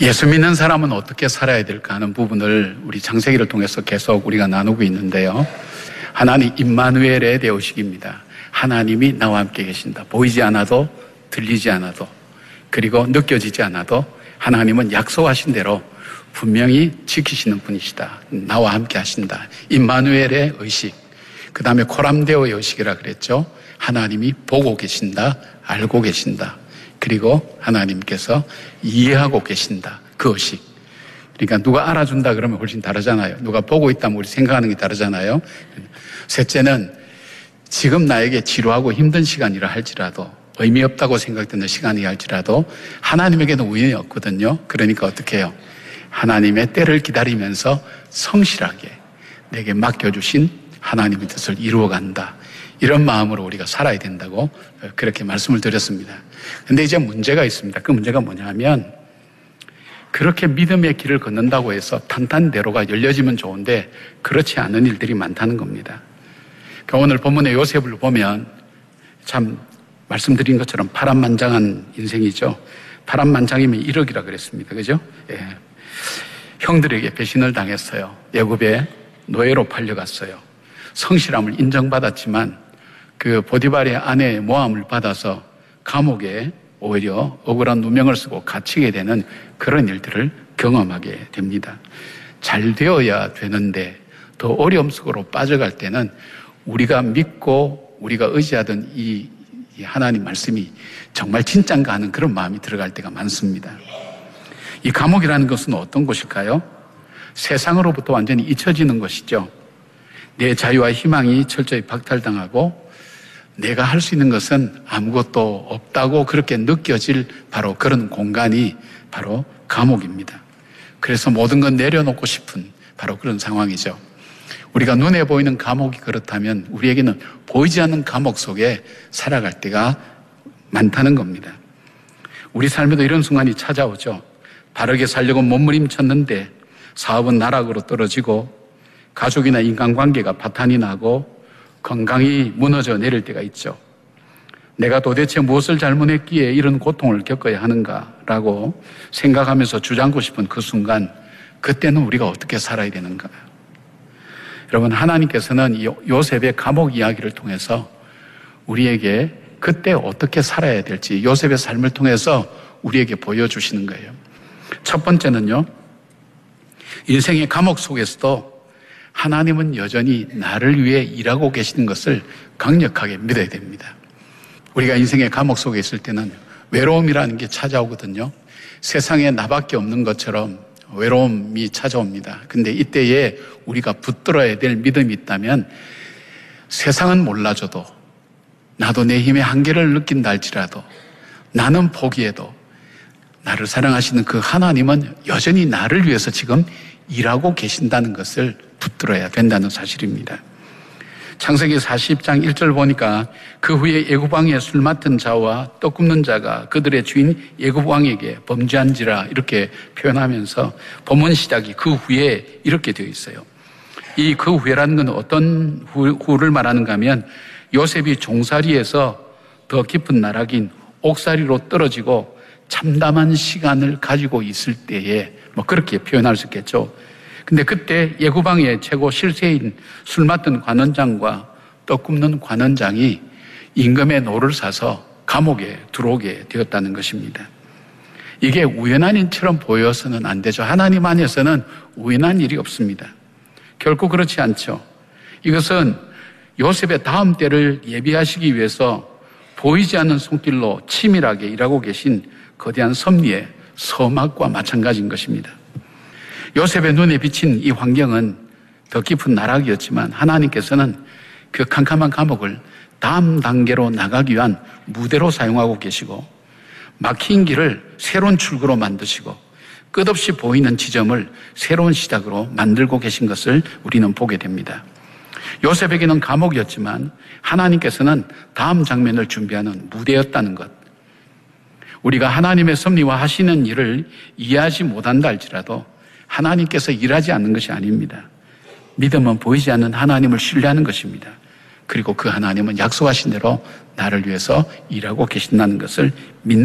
예수 믿는 사람은 어떻게 살아야 될까 하는 부분을 우리 창세기를 통해서 계속 우리가 나누고 있는데요. 하나님 임마누엘의 되오식입니다. 하나님이 나와 함께 계신다. 보이지 않아도 들리지 않아도 그리고 느껴지지 않아도 하나님은 약속하신 대로 분명히 지키시는 분이시다. 나와 함께 하신다. 임마누엘의 의식. 그 다음에 코람데오의 의식이라 그랬죠. 하나님이 보고 계신다. 알고 계신다. 그리고 하나님께서 이해하고 계신다. 그 의식. 그러니까 누가 알아준다 그러면 훨씬 다르잖아요. 누가 보고 있다면 우리 생각하는 게 다르잖아요. 셋째는 지금 나에게 지루하고 힘든 시간이라 할지라도 의미 없다고 생각되는 시간이 할지라도 하나님에게는 우연이 없거든요. 그러니까 어떻게 해요? 하나님의 때를 기다리면서 성실하게 내게 맡겨주신 하나님의 뜻을 이루어간다. 이런 마음으로 우리가 살아야 된다고 그렇게 말씀을 드렸습니다. 근데 이제 문제가 있습니다. 그 문제가 뭐냐면 그렇게 믿음의 길을 걷는다고 해서 탄탄대로가 열려지면 좋은데 그렇지 않은 일들이 많다는 겁니다. 그러니까 오늘 본문의 요셉을 보면 참 말씀드린 것처럼 파란만장한 인생이죠. 파란만장이면 1억이라 그랬습니다. 그죠? 예. 형들에게 배신을 당했어요. 애굽에 노예로 팔려갔어요. 성실함을 인정받았지만 그 보디발의 아내의 모함을 받아서 감옥에 오히려 억울한 누명을 쓰고 갇히게 되는 그런 일들을 경험하게 됩니다. 잘 되어야 되는데 더 어려움 속으로 빠져갈 때는 우리가 믿고 우리가 의지하던 이 하나님 말씀이 정말 진짠가 하는 그런 마음이 들어갈 때가 많습니다. 이 감옥이라는 것은 어떤 곳일까요? 세상으로부터 완전히 잊혀지는 것이죠. 내 자유와 희망이 철저히 박탈당하고 내가 할 수 있는 것은 아무것도 없다고 그렇게 느껴질 바로 그런 공간이 바로 감옥입니다. 그래서 모든 건 내려놓고 싶은 바로 그런 상황이죠. 우리가 눈에 보이는 감옥이 그렇다면 우리에게는 보이지 않는 감옥 속에 살아갈 때가 많다는 겁니다. 우리 삶에도 이런 순간이 찾아오죠. 바르게 살려고 몸부림쳤는데 사업은 나락으로 떨어지고 가족이나 인간관계가 파탄이 나고 건강이 무너져 내릴 때가 있죠. 내가 도대체 무엇을 잘못했기에 이런 고통을 겪어야 하는가라고 생각하면서 주저앉고 싶은 그 순간, 그때는 우리가 어떻게 살아야 되는가? 여러분, 하나님께서는 요셉의 감옥 이야기를 통해서 우리에게 그때 어떻게 살아야 될지 요셉의 삶을 통해서 우리에게 보여주시는 거예요. 첫 번째는요, 인생의 감옥 속에서도 하나님은 여전히 나를 위해 일하고 계시는 것을 강력하게 믿어야 됩니다. 우리가 인생의 감옥 속에 있을 때는 외로움이라는 게 찾아오거든요. 세상에 나밖에 없는 것처럼 외로움이 찾아옵니다. 근데 이때에 우리가 붙들어야 될 믿음이 있다면 세상은 몰라줘도 나도 내 힘의 한계를 느낀다 할지라도 나는 포기해도 나를 사랑하시는 그 하나님은 여전히 나를 위해서 지금 일하고 계신다는 것을 붙들어야 된다는 사실입니다. 창세기 40장 1절 보니까 그 후에 애굽왕의 술 맡은 자와 떡 굽는 자가 그들의 주인 애굽왕에게 범죄한지라 이렇게 표현하면서 본문 시작이 그 후에 이렇게 되어 있어요. 이 그 후에라는 건 어떤 후를 말하는가 하면 요셉이 종살이에서 더 깊은 나락인 옥살이로 떨어지고 참담한 시간을 가지고 있을 때에 그렇게 표현할 수 있겠죠. 근데 그때 애굽왕의 최고 실세인 술 맡은 관원장과 떡 굽는 관원장이 임금의 노를 사서 감옥에 들어오게 되었다는 것입니다. 이게 우연한 일처럼 보여서는 안 되죠. 하나님 안에서는 우연한 일이 없습니다. 결코 그렇지 않죠. 이것은 요셉의 다음 때를 예비하시기 위해서 보이지 않는 손길로 치밀하게 일하고 계신 거대한 섭리의 서막과 마찬가지인 것입니다. 요셉의 눈에 비친 이 환경은 더 깊은 나락이었지만 하나님께서는 그 캄캄한 감옥을 다음 단계로 나가기 위한 무대로 사용하고 계시고 막힌 길을 새로운 출구로 만드시고 끝없이 보이는 지점을 새로운 시작으로 만들고 계신 것을 우리는 보게 됩니다. 요셉에게는 감옥이었지만 하나님께서는 다음 장면을 준비하는 무대였다는 것. 우리가 하나님의 섭리와 하시는 일을 이해하지 못한다 할지라도 하나님께서 일하지 않는 것이 아닙니다. 믿음은 보이지 않는 하나님을 신뢰하는 것입니다. 그리고 그 하나님은 약속하신 대로 나를 위해서 일하고 계신다는 것을 믿는